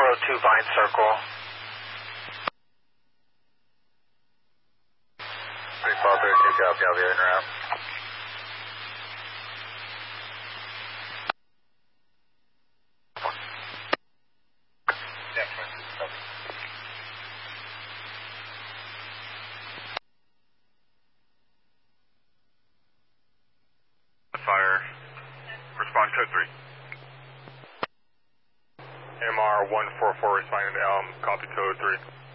Kilo 2 Vine Circle. 31232, copy, I'll be in route. Fire. Respond code 3. MR 144 responding to Elm. Copy code 3.